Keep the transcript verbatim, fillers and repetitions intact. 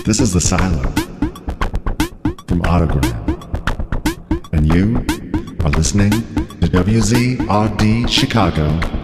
This is the Silo from Autogram, and you are listening to W Z R D Chicago